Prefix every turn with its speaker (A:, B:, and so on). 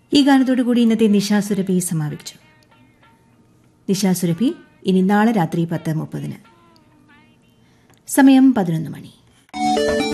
A: ഈ ഗാനത്തോടുകൂടി ഇന്നത്തെ നിശാസുരഭി സമാപിച്ചു. നിശാസുരഭി ഇനി നാളെ രാത്രി 10:30. സമയം 11 മണി.